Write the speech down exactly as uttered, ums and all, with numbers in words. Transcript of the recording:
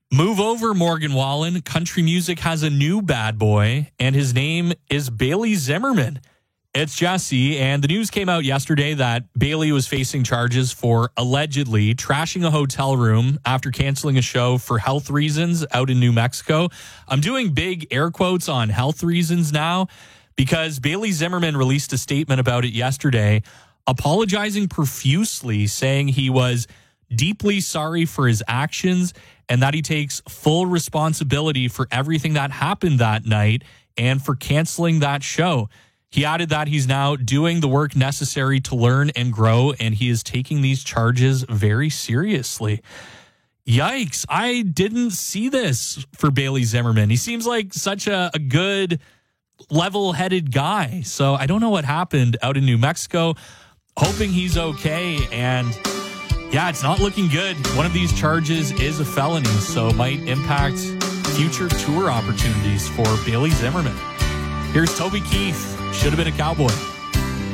Move over, Morgan Wallen. Country music has a new bad boy, and his name is Bailey Zimmerman. It's Jesse, and the news came out yesterday that Bailey was facing charges for allegedly trashing a hotel room after canceling a show for health reasons out in New Mexico. I'm doing big air quotes on health reasons now because Bailey Zimmerman released a statement about it yesterday, apologizing profusely, saying he was deeply sorry for his actions and that he takes full responsibility for everything that happened that night and for canceling that show. He added that he's now doing the work necessary to learn and grow, and he is taking these charges very seriously. Yikes. I didn't see this for Bailey Zimmerman. He seems like such a, a good, level-headed guy. So I don't know what happened out in New Mexico. Hoping he's okay, and yeah, it's not looking good. One of these charges is a felony, so it might impact future tour opportunities for Bailey Zimmerman. Here's Toby Keith, Should Have Been a Cowboy.